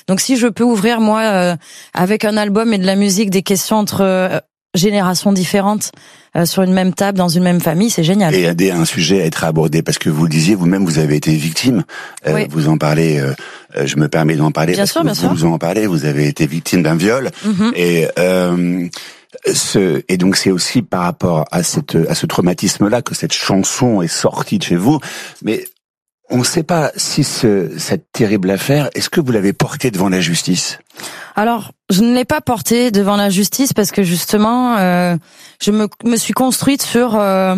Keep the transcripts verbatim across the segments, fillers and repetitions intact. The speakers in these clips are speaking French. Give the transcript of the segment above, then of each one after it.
Donc si je peux ouvrir moi euh, avec un album et de la musique des questions entre euh, générations différentes euh, sur une même table dans une même famille, c'est génial. Et il y a un sujet à être abordé parce que vous le disiez vous-même, vous avez été victime. Euh, oui. Vous en parlez. Euh, je me permets d'en parler. Bien parce sûr, que bien vous, sûr. Vous en parlez. Vous avez été victime d'un viol. Mm-hmm. Et euh, ce et donc c'est aussi par rapport à cette à ce traumatisme-là que cette chanson est sortie de chez vous. Mais on ne sait pas si ce, cette terrible affaire, est-ce que vous l'avez portée devant la justice ? Alors, je ne l'ai pas portée devant la justice parce que justement, euh, je me, me suis construite sur euh,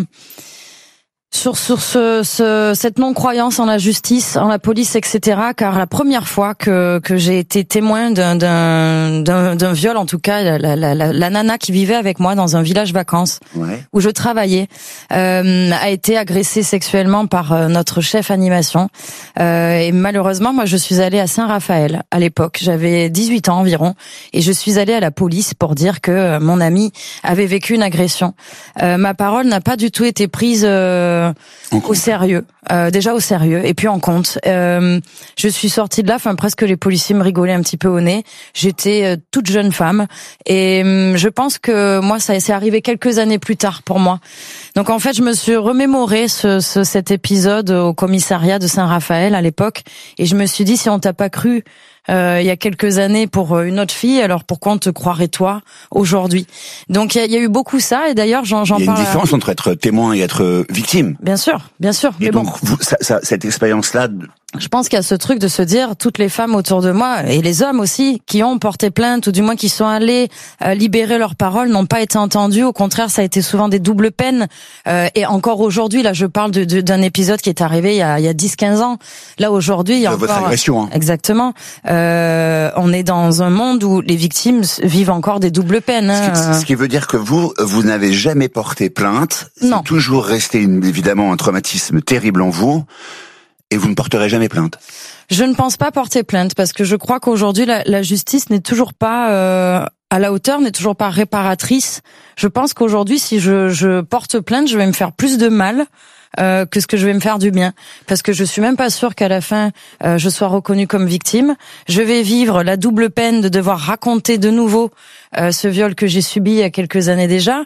sur sur ce, ce cette non-croyance en la justice, en la police, et cetera. Car la première fois que que j'ai été témoin d'un d'un d'un, d'un viol, en tout cas, la, la, la, la nana qui vivait avec moi dans un village vacances ouais. où je travaillais euh, a été agressée sexuellement par euh, notre chef animation. Euh, et malheureusement, moi, je suis allée à Saint-Raphaël à l'époque. J'avais dix-huit ans environ, et je suis allée à la police pour dire que euh, mon ami avait vécu une agression. Euh, ma parole n'a pas du tout été prise euh, au sérieux, euh, déjà au sérieux, et puis en compte. Euh, je suis sortie de là, enfin presque les policiers me rigolaient un petit peu au nez. J'étais euh, toute jeune femme, et euh, je pense que moi ça s'est arrivé quelques années plus tard pour moi. Donc en fait, je me suis remémoré ce, ce, cet épisode au commissariat de Saint-Raphaël à l'époque, et je me suis dit, si on t'a pas cru Euh, il y a quelques années pour une autre fille, alors pourquoi on te croirait toi aujourd'hui? Donc il y, y a eu beaucoup ça, et d'ailleurs j'en, j'en parle. Il y a une différence à... entre être témoin et être victime. Bien sûr, bien sûr. Et mais donc bon. vous, ça, ça, cette expérience-là. Je pense qu'il y a ce truc de se dire, toutes les femmes autour de moi, et les hommes aussi, qui ont porté plainte, ou du moins qui sont allés euh, libérer leurs paroles, n'ont pas été entendus. Au contraire, ça a été souvent des doubles peines. Euh, et encore aujourd'hui, là, je parle de, de, d'un épisode qui est arrivé il y a, il y a dix quinze ans. Là, aujourd'hui, il y a de encore... votre agression, hein. Exactement. Euh, on est dans un monde où les victimes vivent encore des doubles peines. Hein. Ce, qui, ce qui veut dire que vous, vous n'avez jamais porté plainte. Non. C'est toujours resté une, évidemment un traumatisme terrible en vous. Et vous ne porterez jamais plainte? Je ne pense pas porter plainte parce que je crois qu'aujourd'hui la, la justice n'est toujours pas euh, à la hauteur, n'est toujours pas réparatrice. Je pense qu'aujourd'hui, si je, je porte plainte, je vais me faire plus de mal euh, que ce que je vais me faire du bien, parce que je suis même pas sûre qu'à la fin euh, je sois reconnue comme victime. Je vais vivre la double peine de devoir raconter de nouveau euh, ce viol que j'ai subi il y a quelques années déjà.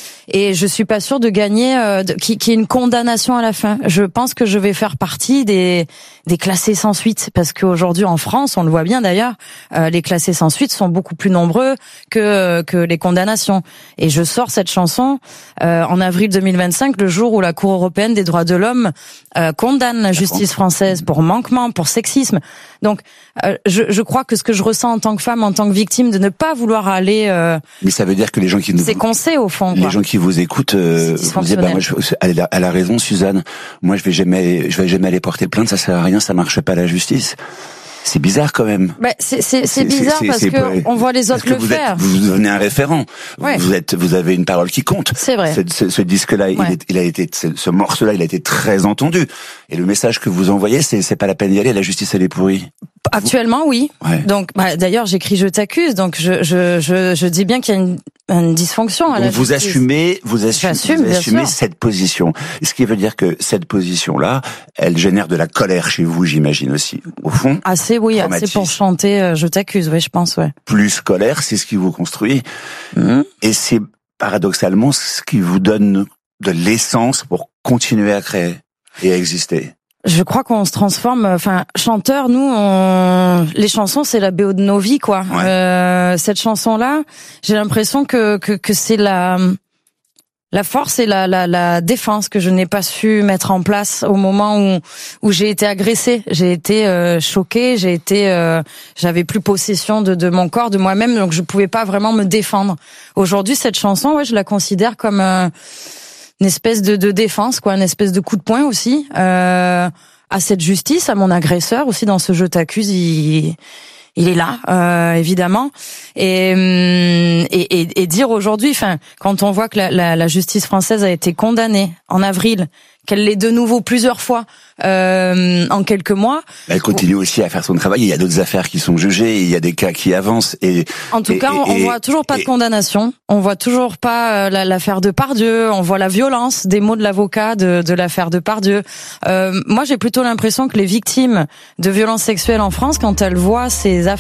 Et je suis pas sûre de gagner, euh, de, qu'il, qu'il y ait une condamnation à la fin. Je pense que je vais faire partie des des classés sans suite, parce qu'aujourd'hui en France, on le voit bien d'ailleurs, euh, les classés sans suite sont beaucoup plus nombreux que que les condamnations. Et je sors cette chanson euh, en avril deux mille vingt-cinq, le jour où la Cour européenne des droits de l'homme euh, condamne la justice française pour manquement, pour sexisme. Donc, euh, je, je crois que ce que je ressens en tant que femme, en tant que victime, de ne pas vouloir aller. Euh, Mais ça veut dire que les gens qui nous, c'est qu'on sait au fond. Les quoi. gens qui vous écoutent, euh, vous disent, bah moi, je, elle, a, elle a raison, Suzanne. Moi, je vais jamais, je vais jamais aller porter plainte. Ça sert à rien, ça marche pas à la justice. C'est bizarre quand même. Bah, c'est, c'est, c'est bizarre c'est, c'est, parce c'est, que c'est, on voit les autres le vous faire. Êtes, vous devenez un référent. Ouais. Vous êtes, vous avez une parole qui compte. C'est vrai. Ce, ce, ce disque-là, ouais. il, est, il a été, ce, ce morceau-là, il a été très entendu. Et le message que vous envoyez, c'est, c'est pas la peine d'y aller. La justice, elle est pourrie. Actuellement, oui. Ouais. Donc, bah, d'ailleurs, j'écris "Je t'accuse", donc je, je, je, je dis bien qu'il y a une, une dysfonction à donc la vous justice. assumez, vous assumez, J'assume, vous assumez bien sûr. cette position. Ce qui veut dire que cette position-là, elle génère de la colère chez vous, j'imagine aussi. Au fond. Assez, oui, assez pour chanter euh, "Je t'accuse", oui, je pense, ouais. Plus colère, c'est ce qui vous construit. Mmh. Et c'est paradoxalement ce qui vous donne de l'essence pour continuer à créer et à exister. Je crois qu'on se transforme, enfin, chanteur, nous, on... les chansons, c'est la B O de nos vies, quoi. Ouais. Euh, cette chanson-là, j'ai l'impression que, que, que c'est la, la force et la, la, la défense que je n'ai pas su mettre en place au moment où, où j'ai été agressée. J'ai été euh, choquée, j'ai été, euh, j'avais plus possession de, de mon corps, de moi-même, donc je pouvais pas vraiment me défendre. Aujourd'hui, cette chanson, ouais, je la considère comme euh, une espèce de, de défense, quoi, une espèce de coup de poing aussi euh, à cette justice, à mon agresseur aussi dans ce "Je t'accuse", il, il est là, euh, évidemment, et, et, et, et dire aujourd'hui, enfin, quand on voit que la, la, la justice française a été condamnée en avril, qu'elle l'est de nouveau plusieurs fois euh, en quelques mois. Elle continue aussi à faire son travail. Il y a d'autres affaires qui sont jugées, il y a des cas qui avancent. Et en tout et, cas, on, et, on voit toujours pas et, de condamnation. On voit toujours pas euh, la, l'affaire de Pardieu. On voit la violence des mots de l'avocat de, de l'affaire de Pardieu. Euh, moi, j'ai plutôt l'impression que les victimes de violences sexuelles en France, quand elles voient ces affaires